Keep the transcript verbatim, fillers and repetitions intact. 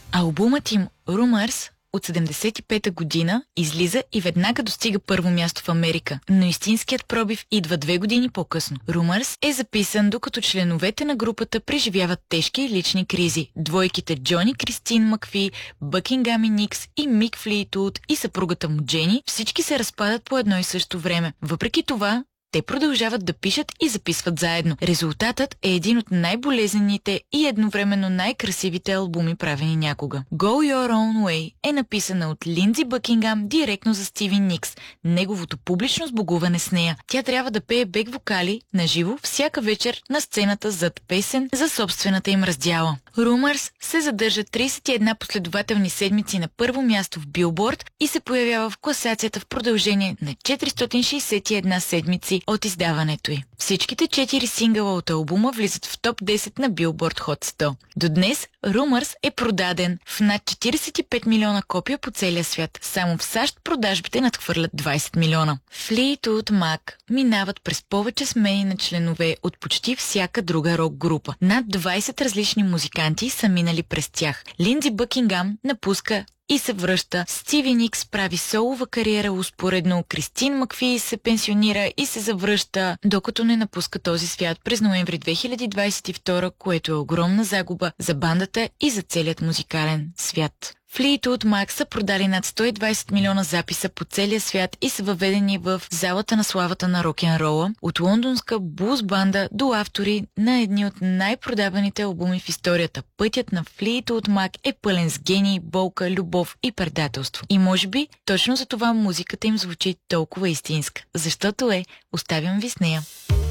Албумът им Rumors от седемдесет и пета година излиза и веднага достига първо място в Америка, но истинският пробив идва две години по-късно. Rumors е записан докато членовете на групата преживяват тежки лични кризи. Двойките Джони Кристин Макфи, Бъкингам и Никс и Мик Флитвуд и съпругата му Джени всички се разпадат по едно и също време. Въпреки това, те продължават да пишат и записват заедно. Резултатът е един от най-болезнените и едновременно най-красивите албуми, правени някога. Go Your Own Way е написана от Линдзи Бъкингам директно за Стиви Никс. Неговото публично сбогуване с нея. Тя трябва да пее бек вокали на живо всяка вечер на сцената зад песен за собствената им раздяла. Rumors се задържа тридесет и една последователни седмици на първо място в Билборд и се появява в класацията в продължение на четиристотин шейсет и една седмици от издаването й. Всичките четири сингъла от албума влизат в топ десет на Billboard Hot сто. До днес Rumors е продаден в над четиридесет и пет милиона копия по целия свят. Само в САЩ продажбите надхвърлят двадесет милиона. Fleetwood Mac минават през повече смени на членове от почти всяка друга рок група. Над двадесет различни музиканти са минали през тях. Линдзи Бъкингам напуска и се връща. Стиви Никс прави солова кариера успоредно. Кристин Макфи се пенсионира и се завръща, докато не напуска този свят през ноември две хиляди двадесет и втора, което е огромна загуба за бандата и за целият музикален свят. Fleetwood Mac са продали над сто и двадесет милиона записа по целия свят и са въведени в залата на славата на рок-н-рола, от лондонска блуз банда до автори на едни от най-продаваните албуми в историята. Пътят на Fleetwood Mac е пълен с гений, болка, любов и предателство. И може би точно за това музиката им звучи толкова истинска. Защото е, оставям ви с нея.